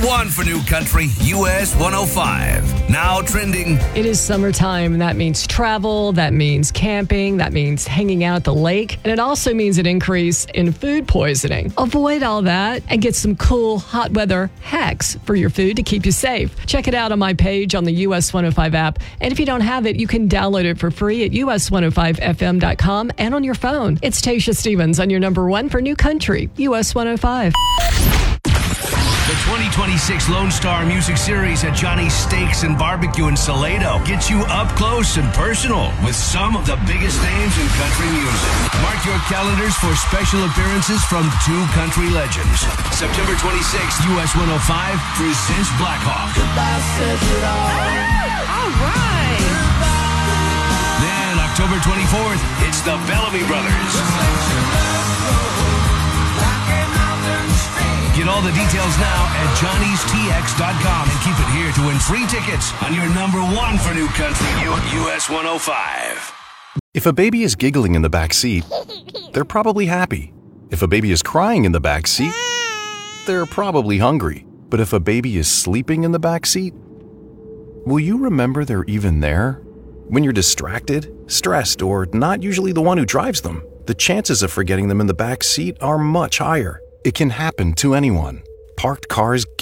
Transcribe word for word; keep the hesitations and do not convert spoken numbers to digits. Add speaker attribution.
Speaker 1: one for New Country, U S one oh five. Now trending.
Speaker 2: It is summertime, and that means travel, that means camping, that means hanging out at the lake, and it also means an increase in food poisoning. Avoid all that and get some cool hot weather hacks for your food to keep you safe. Check it out on my page on the U S one oh five app, and if you don't have it, you can download it for free at U S one oh five F M dot com and on your phone. It's Tasha Stevens on your number one for New Country, U S one oh five.
Speaker 1: The twenty twenty-six Lone Star Music Series at Johnny's Steaks and Barbecue in Salado gets you up close and personal with some of the biggest names in country music. Mark your calendars for special appearances from two country legends. September twenty-sixth, U S one oh five presents Blackhawk.
Speaker 2: All right.
Speaker 1: Then October twenty-fourth, it's the Bellamy Brothers. Get all the details now at johnny's t x dot com and keep it here to win free tickets on your number one for New Country, U S one oh five.
Speaker 3: If a baby is giggling in the back seat, they're probably happy. If a baby is crying in the back seat, they're probably hungry. But if a baby is sleeping in the back seat, will you remember they're even there? When you're distracted, stressed, or not usually the one who drives them, the chances of forgetting them in the back seat are much higher. It can happen to anyone. Parked cars